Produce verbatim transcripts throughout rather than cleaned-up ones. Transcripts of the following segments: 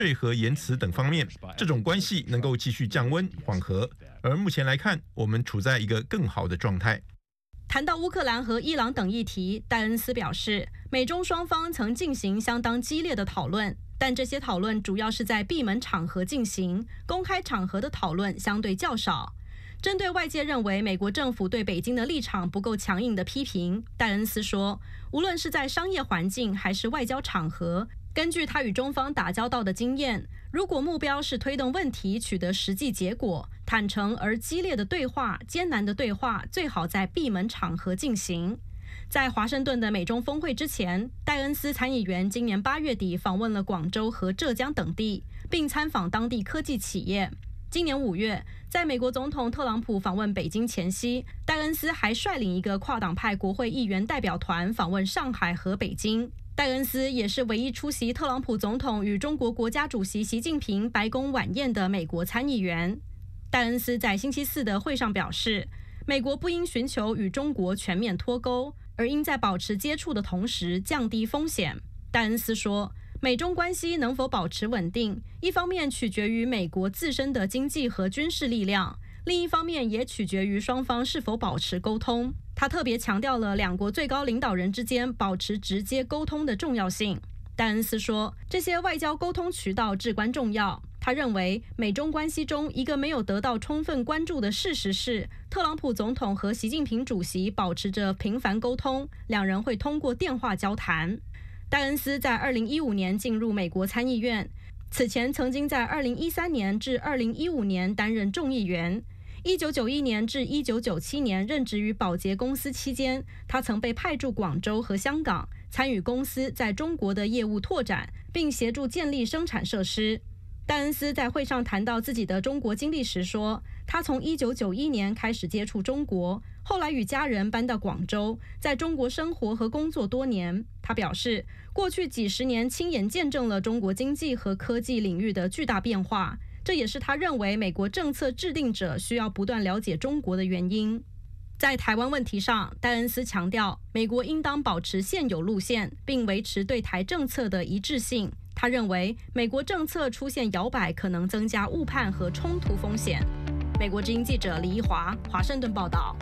税和言辞等方面，这种关系能够继续降温缓和。而目前来看，我们处在一个更好的状态。 谈到乌克兰和伊朗等议题，戴恩斯表示，美中双方曾进行相当激烈的讨论，但这些讨论主要是在闭门场合进行，公开场合的讨论相对较少。针对外界认为美国政府对北京的立场不够强硬的批评，戴恩斯说，无论是在商业环境还是外交场合，根据他与中方打交道的经验，如果目标是推动问题取得实际结果，坦诚而激烈的对话、艰难的对话，最好在闭门场合进行。在华盛顿的美中峰会之前，戴恩斯参议员今年八月底访问了广州和浙江等地，并参访当地科技企业。今年五月，在美国总统特朗普访问北京前夕，戴恩斯还率领一个跨党派国会议员代表团访问上海和北京。戴恩斯也是唯一出席特朗普总统与中国国家主席习近平白宫晚宴的美国参议员。戴恩斯在星期四的会上表示，美国不应寻求与中国全面脱钩，而应在保持接触的同时降低风险。戴恩斯说，美中关系能否保持稳定，一方面取决于美国自身的经济和军事力量，另一方面也取决于双方是否保持沟通。他特别强调了两国最高领导人之间保持直接沟通的重要性。戴恩斯说，这些外交沟通渠道至关重要。他认为，美中关系中一个没有得到充分关注的事实是，特朗普总统和习近平主席保持着频繁沟通，两人会通过电话交谈。戴恩斯在二零一五年进入美国参议院，此前曾经在二零一三年至二零一五年担任众议员。一九九一年至一九九七年任职于宝洁公司期间，他曾被派驻广州和香港，参与公司在中国的业务拓展，并协助建立生产设施。戴恩斯在会上谈到自己的中国经历时说，他从一九九一年开始接触中国，后来与家人搬到广州，在中国生活和工作多年。他表示，过去几十年亲眼见证了中国经济和科技领域的巨大变化，这也是他认为美国政策制定者需要不断了解中国的原因。在台湾问题上，戴恩斯强调，美国应当保持现有路线，并维持对台政策的一致性。他认为，美国政策出现摇摆可能增加误判和冲突风险。美国之音记者李一华，华盛顿报道。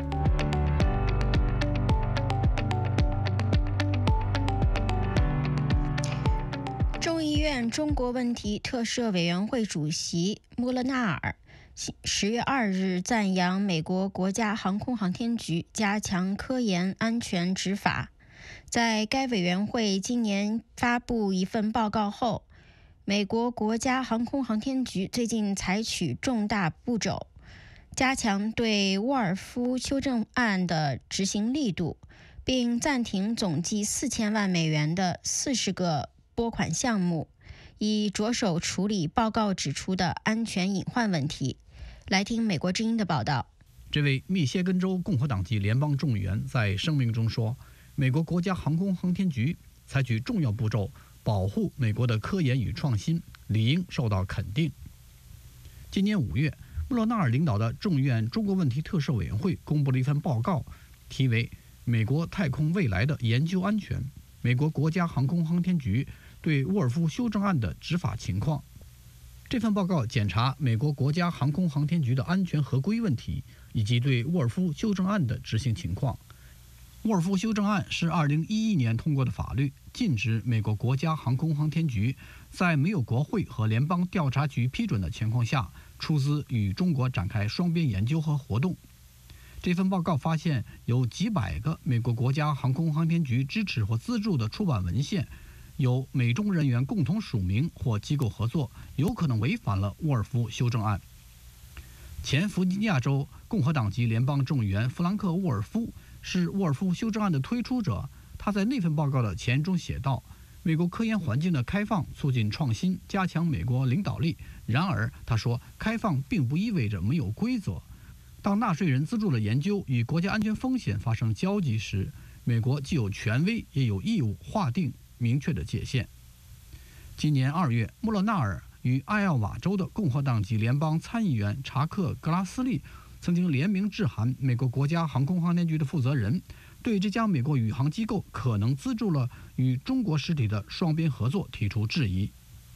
众议院中国问题特设委员会主席穆勒纳尔十月二日赞扬美国国家航空航天局加强科研安全执法。在该委员会今年发布一份报告后，美国国家航空航天局最近采取重大步骤，加强对沃尔夫修正案的执行力度，并暂停总计四千万美元的四十个拨款项目，以着手处理报告指出的安全隐患问题。来听美国之音的报道。 这位密歇根州共和党籍联邦众议员在声明中说，美国国家航空航天局采取重要步骤保护美国的科研与创新，理应受到肯定。今年五月，穆勒纳尔领导的众议院中国问题特设委员会公布了一份报告，题为《美国太空未来的研究安全：美国国家航空航天局对沃尔夫修正案的执法情况》。这份报告检查美国国家航空航天局的安全合规问题，以及对沃尔夫修正案的执行情况。沃尔夫修正案是二零一一年通过的法律，禁止美国国家航空航天局在没有国会和联邦调查局批准的情况下出资与中国展开双边研究和活动。这份报告发现，有几百个美国国家航空航天局支持或资助的出版文献有美中人员共同署名或机构合作，有可能违反了沃尔夫修正案。前弗吉尼亚州共和党籍联邦众议员弗兰克·沃尔夫是沃尔夫修正案的推出者。他在那份报告的前中写道，美国科研环境的开放促进创新，加强美国领导力。然而他说，开放并不意味着没有规则。当纳税人资助的研究与国家安全风险发生交集时，美国既有权威也有义务划定明确的界限。今年二月，穆勒纳尔与艾奥瓦州的共和党籍联邦参议员查克·格拉斯利曾经联名致函美国国家航空航天局的负责人，对这家美国宇航机构可能资助了与中国实体的双边合作提出质疑。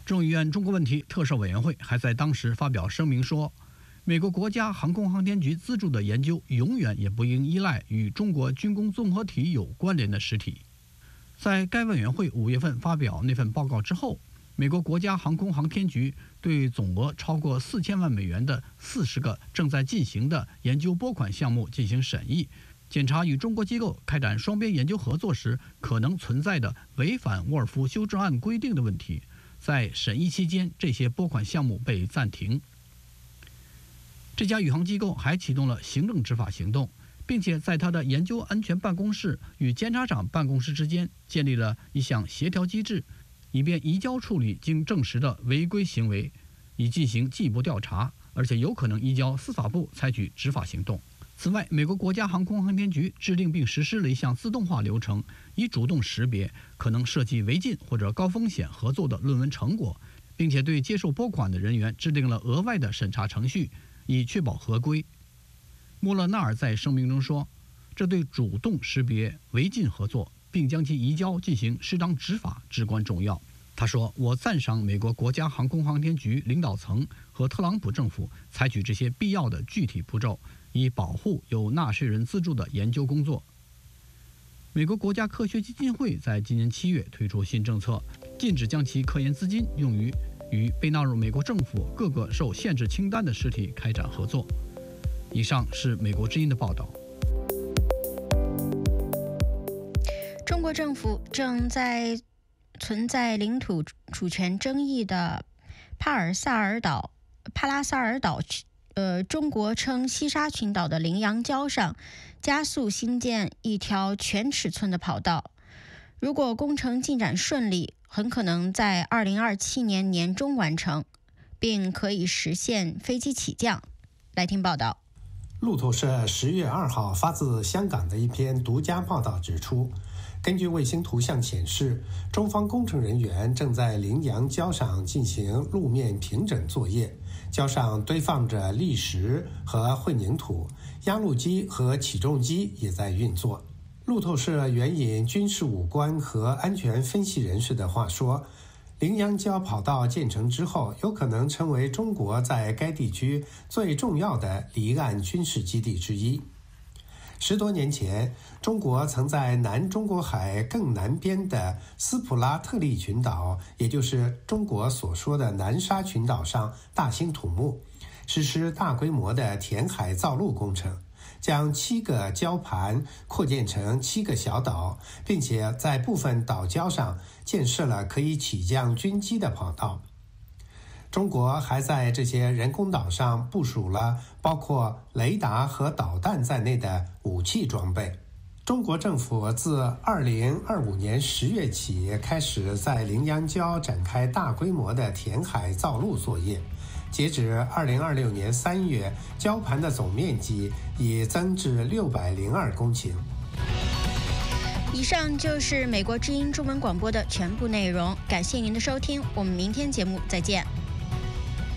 众议院中国问题特设委员会还在当时发表声明说，美国国家航空航天局资助的研究永远也不应依赖与中国军工综合体有关联的实体。在该委员会五月份发表那份报告之后，美国国家航空航天局对总额超过四千万美元的四十个正在进行的研究拨款项目进行审议，检查与中国机构开展双边研究合作时可能存在的违反沃尔夫修正案规定的问题。在审议期间，这些拨款项目被暂停。这家宇航机构还启动了行政执法行动，并且在他的研究安全办公室与监察长办公室之间建立了一项协调机制，以便移交处理经证实的违规行为，以进行进一步调查，而且有可能移交司法部采取执法行动。此外，美国国家航空航天局制定并实施了一项自动化流程，以主动识别可能涉及违禁或者高风险合作的论文成果，并且对接受拨款的人员制定了额外的审查程序，以确保合规。莫勒纳尔在声明中说，这对主动识别违禁合作并将其移交进行适当执法至关重要。他说，我赞赏美国国家航空航天局领导层和特朗普政府采取这些必要的具体步骤，以保护由纳税人资助的研究工作。美国国家科学基金会在今年七月推出新政策，禁止将其科研资金用于与被纳入美国政府各个受限制清单的实体开展合作。以上是美国之音的报道。 中国政府正在存在领土主权争议的帕尔萨尔岛、帕拉萨尔岛，呃，中国称西沙群岛的羚羊礁上，加速兴建一条全尺寸的跑道。如果工程进展顺利，很可能在二零二七年年中完成，并可以实现飞机起降。来听报道。 路透社十月二号发自香港的一篇独家报道指出，根据卫星图像显示，中方工程人员正在羚羊礁上进行路面平整作业，礁上堆放着砾石和混凝土，压路机和起重机也在运作。路透社援引军事武官和安全分析人士的话说，羚羊礁跑道建成之后，有可能成为中国在该地区最重要的离岸军事基地之一。十多年前，中国曾在南中国海更南边的斯普拉特利群岛，也就是中国所说的南沙群岛上大兴土木，实施大规模的填海造陆工程，将七个礁盘扩建成七个小岛，并且在部分岛礁上建设了可以起降军机的跑道。中国还在这些人工岛上部署了包括雷达和导弹在内的武器装备。中国政府自二零二五年十月起开始在羚羊礁展开大规模的填海造陆作业，截止二零二六年三月，礁盘的总面积已增至六百零二公顷。 以上就是美国之音中文广播的全部内容，感谢您的收听，我们明天节目再见。